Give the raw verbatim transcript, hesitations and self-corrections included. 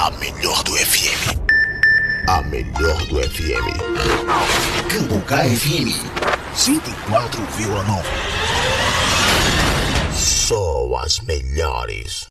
A melhor do F M. A melhor do F M. Cambucá F M. cento e quatro vírgula nove. Só as melhores.